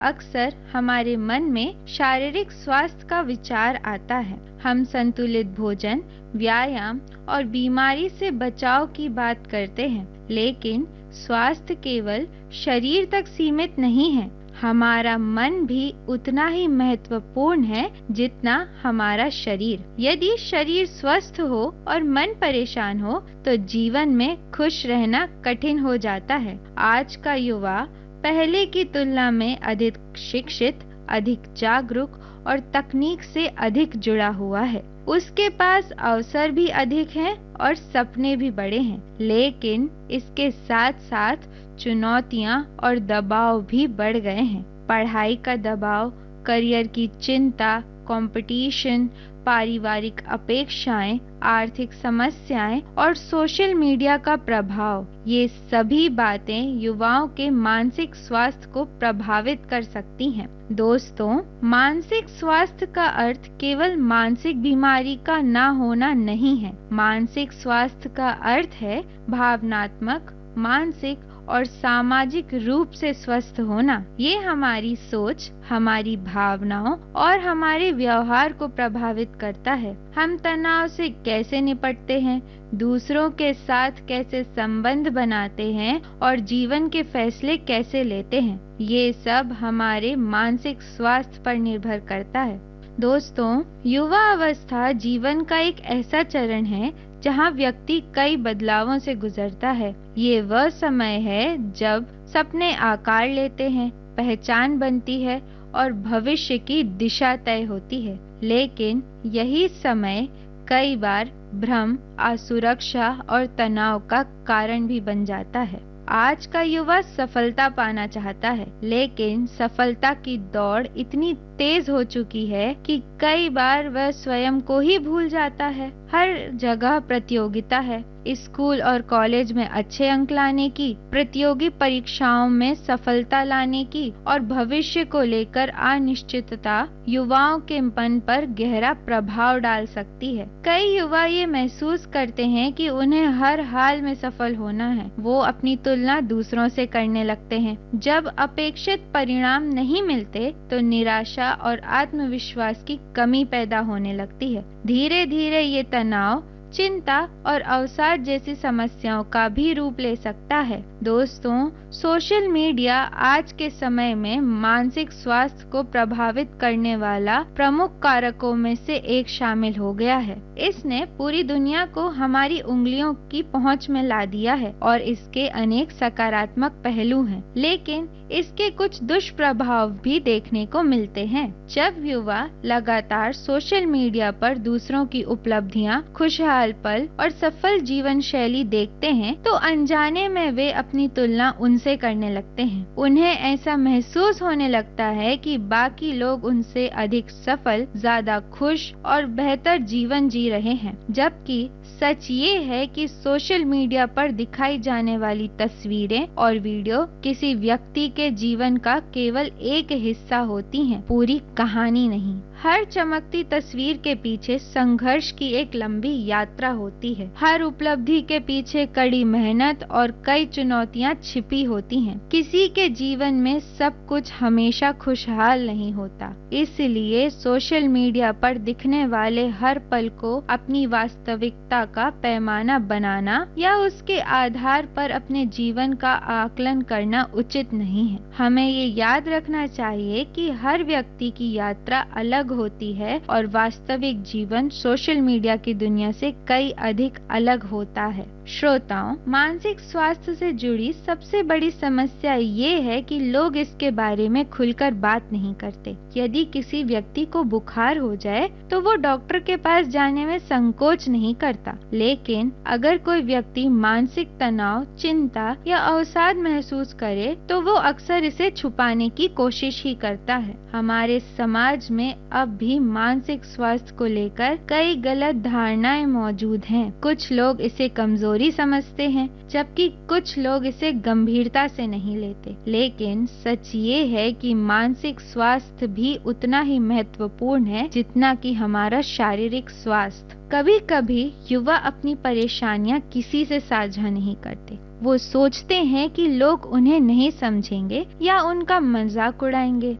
अक्सर हमारे मन में शारीरिक स्वास्थ्य का विचार आता है। हम संतुलित भोजन, व्यायाम और बीमारी से बचाव की बात करते हैं, लेकिन स्वास्थ्य केवल शरीर तक सीमित नहीं है। हमारा मन भी उतना ही महत्वपूर्ण है जितना हमारा शरीर। यदि शरीर स्वस्थ हो और मन परेशान हो तो जीवन में खुश रहना कठिन हो जाता है। आज का युवा पहले की तुलना में अधिक शिक्षित, अधिक जागरूक और तकनीक से अधिक जुड़ा हुआ है। उसके पास अवसर भी अधिक हैं और सपने भी बड़े हैं, लेकिन इसके साथ साथ चुनौतियां और दबाव भी बढ़ गए हैं। पढ़ाई का दबाव, करियर की चिंता, कंपटीशन, पारिवारिक अपेक्षाएं, आर्थिक समस्याएं और सोशल मीडिया का प्रभाव, ये सभी बातें युवाओं के मानसिक स्वास्थ्य को प्रभावित कर सकती हैं। दोस्तों, मानसिक स्वास्थ्य का अर्थ केवल मानसिक बीमारी का ना होना नहीं है। मानसिक स्वास्थ्य का अर्थ है भावनात्मक, मानसिक और सामाजिक रूप से स्वस्थ होना। ये हमारी सोच, हमारी भावनाओं और हमारे व्यवहार को प्रभावित करता है। हम तनाव से कैसे निपटते हैं, दूसरों के साथ कैसे संबंध बनाते हैं और जीवन के फैसले कैसे लेते हैं, ये सब हमारे मानसिक स्वास्थ्य पर निर्भर करता है। दोस्तों, युवा अवस्था जीवन का एक ऐसा चरण है जहाँ व्यक्ति कई बदलावों से गुजरता है। ये वह समय है जब सपने आकार लेते हैं, पहचान बनती है और भविष्य की दिशा तय होती है। लेकिन यही समय कई बार भ्रम, असुरक्षा और तनाव का कारण भी बन जाता है। आज का युवा सफलता पाना चाहता है, लेकिन सफलता की दौड़ इतनी तेज हो चुकी है कि कई बार वह स्वयं को ही भूल जाता है। हर जगह प्रतियोगिता है। स्कूल और कॉलेज में अच्छे अंक लाने की, प्रतियोगी परीक्षाओं में सफलता लाने की और भविष्य को लेकर अनिश्चितता युवाओं के मन पर गहरा प्रभाव डाल सकती है। कई युवा ये महसूस करते हैं कि उन्हें हर हाल में सफल होना है। वो अपनी तुलना दूसरों से करने लगते हैं। जब अपेक्षित परिणाम नहीं मिलते तो निराशा और आत्मविश्वास की कमी पैदा होने लगती है। धीरे धीरे ये तनाव, चिंता और अवसाद जैसी समस्याओं का भी रूप ले सकता है। दोस्तों, सोशल मीडिया आज के समय में मानसिक स्वास्थ्य को प्रभावित करने वाला प्रमुख कारकों में से एक शामिल हो गया है। इसने पूरी दुनिया को हमारी उंगलियों की पहुंच में ला दिया है और इसके अनेक सकारात्मक पहलू हैं, लेकिन इसके कुछ दुष्प्रभाव भी देखने को मिलते हैं। जब युवा लगातार सोशल मीडिया पर दूसरों की उपलब्धियां, खुशहाल पल और सफल जीवन शैली देखते हैं तो अनजाने में वे अपनी तुलना उनसे करने लगते हैं। उन्हें ऐसा महसूस होने लगता है कि बाकी लोग उनसे अधिक सफल, ज्यादा खुश और बेहतर जीवन जी रहे हैं, जबकि सच ये है कि सोशल मीडिया पर दिखाई जाने वाली तस्वीरें और वीडियो किसी व्यक्ति के जीवन का केवल एक हिस्सा होती हैं, पूरी कहानी नहीं। हर चमकती तस्वीर के पीछे संघर्ष की एक लंबी यात्रा होती है। हर उपलब्धि के पीछे कड़ी मेहनत और कई चुनौतियां छिपी होती हैं। किसी के जीवन में सब कुछ हमेशा खुशहाल नहीं होता, इसलिए सोशल मीडिया पर दिखने वाले हर पल को अपनी वास्तविकता का पैमाना बनाना या उसके आधार पर अपने जीवन का आकलन करना उचित नहीं है। हमें ये याद रखना चाहिए कि हर व्यक्ति की यात्रा अलग होती है और वास्तविक जीवन सोशल मीडिया की दुनिया से कई अधिक अलग होता है। श्रोताओं, मानसिक स्वास्थ्य से जुड़ी सबसे बड़ी समस्या ये है कि लोग इसके बारे में खुलकर बात नहीं करते। यदि किसी व्यक्ति को बुखार हो जाए तो वो डॉक्टर के पास जाने में संकोच नहीं करता, लेकिन अगर कोई व्यक्ति मानसिक तनाव, चिंता या अवसाद महसूस करे तो वो अक्सर इसे छुपाने की कोशिश ही करता है। हमारे समाज में अब भी मानसिक स्वास्थ्य को लेकर कई गलत धारणाएं मौजूद हैं। कुछ लोग इसे कमजोरी कमजोरी समझते हैं, जबकि कुछ लोग इसे गंभीरता से नहीं लेते। लेकिन सच ये है कि मानसिक स्वास्थ्य भी उतना ही महत्वपूर्ण है जितना कि हमारा शारीरिक स्वास्थ्य। कभी कभी युवा अपनी परेशानियां किसी से साझा नहीं करते। वो सोचते हैं कि लोग उन्हें नहीं समझेंगे या उनका मजाक उड़ाएंगे।